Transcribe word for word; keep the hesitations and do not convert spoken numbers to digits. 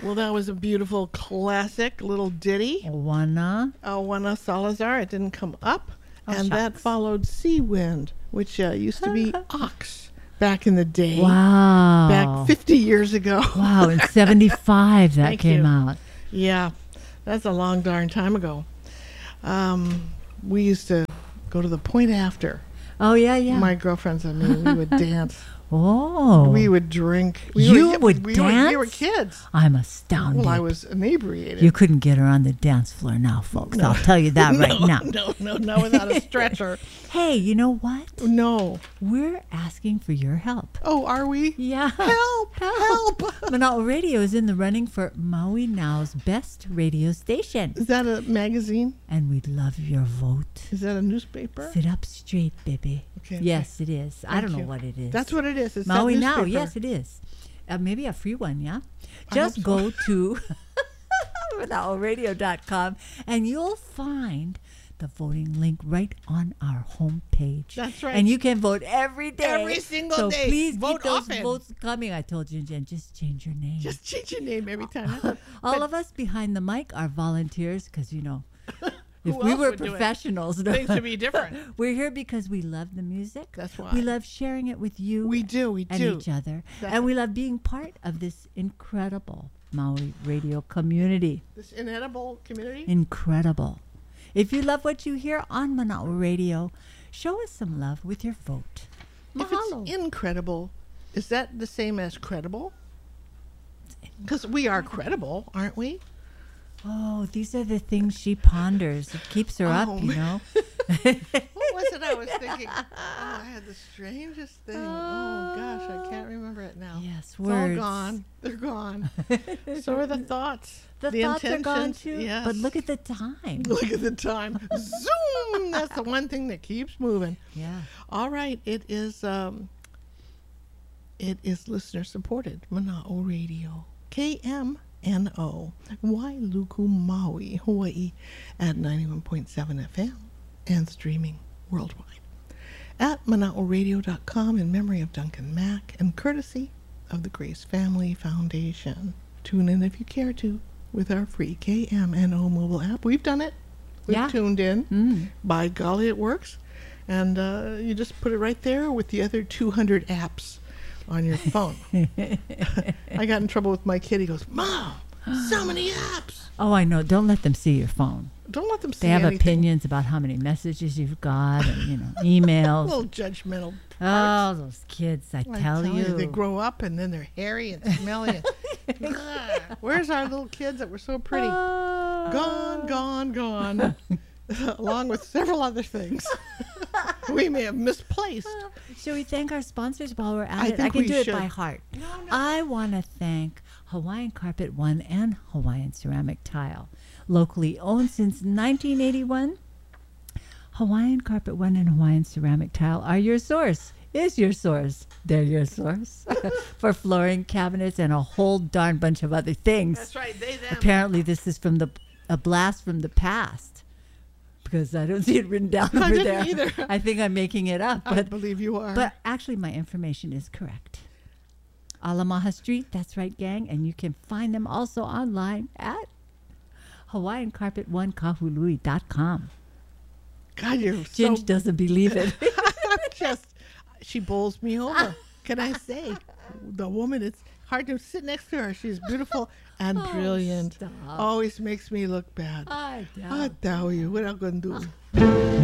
Well, that was a beautiful classic little ditty. Juana. Uh, Juana Salazar. It didn't come up. Oh, and that shucks. followed Sea Wind, which uh, used to be Ox back in the day. Wow. Back fifty years ago. Wow, in seventy-five that Thank came you. out. Yeah, that's a long darn time ago. Um, we used to go to the Point After. Oh, yeah, yeah. My girlfriends and me, we would dance. Oh. We would drink. We You were, would we dance? Were, we were kids. I'm astounded. Well, I was inebriated. You couldn't get her on the dance floor now, folks. I'll tell you that right no, now. No, no, no, without a stretcher. Hey, you know what? No. We're asking for your help. Oh, are we? Yeah. Help! Help! Manao Radio is in the running for Maui Now's best radio station. Is that a magazine? And we'd love your vote. Is that a newspaper? Sit up straight, baby. Okay. Yes, it is. I Thank don't know you. what it is. That's what it is. It's Maui that Now. newspaper. Yes, it is. Uh, maybe a free one, yeah? I Just hope go to manao radio dot com and you'll find the voting link right on our homepage. That's right. And you can vote every day. Every single so day. please Vote keep those often. votes coming. I told you, Jen, just change your name. Just change your name every time. All of us behind the mic are volunteers because, you know, if Who we else were would do it? professionals, Things would be different. We're here because we love the music. That's why. We love sharing it with you. We do, we and do. each other. That's and we love being part of this incredible Maui radio community. This inedible community? Incredible. If you love what you hear on Manao Radio, show us some love with your vote. If Mahalo. it's incredible, is that the same as credible? Because we are credible, aren't we? Oh, these are the things she ponders. It keeps her Oh, up, you know. What was it I was thinking? Oh, I had the strangest thing. Oh, gosh, I can't remember it now. Yes, It's words. all gone. They're gone. So are the thoughts. The, thoughts are gone intentions. too. Yes. But look at the time. Look at the time. Zoom! That's the one thing that keeps moving. Yeah. All right, it is um, it is listener supported Manao Radio, K M N O, Wailuku, Maui, Hawaii, at ninety-one point seven F M and streaming worldwide at manao radio dot com in memory of Duncan Mack and courtesy of the Grace Family Foundation. Tune in if you care to with our free K M N O mobile app. We've done it. We've Yeah. tuned in. Mm. By golly, it works. And uh, you just put it right there with the other two hundred apps on your phone. I got in trouble with my kid. He goes, Mom, so many apps. Oh, I know. Don't let them see your phone. Don't let them see They have anything. opinions about how many messages you've got and, you know, emails. Little judgmental Oh, parts. those kids, I, I tell, you. They grow up and then they're hairy and smelly. and, Ugh. Where's our little kids that were so pretty? Oh. Gone, gone, gone. Along with several other things we may have misplaced. Shall we thank our sponsors while we're at I it? I think can we do should. it by heart. I want to thank Hawaiian Carpet One and Hawaiian Ceramic Tile. Locally owned since nineteen eighty-one, Hawaiian Carpet One and Hawaiian Ceramic Tile are your source. Is your source. They're your source for flooring, cabinets, and a whole darn bunch of other things. That's right, they, them. Apparently, this is from the a blast from the past. Because I don't see it written down I over didn't there. either. I think I'm making it up. I But, believe you are. but actually, my information is correct. Alamaha Street, that's right, gang. And you can find them also online at Hawaiian Carpet One Kahului dot com. God, you're Ginge so... doesn't believe it. I'm just... She bowls me over. Can I say? The woman, it's hard to sit next to her. She's beautiful and Oh, brilliant. stop. Always makes me look bad. I I doubt. tell you, what I'm going to do?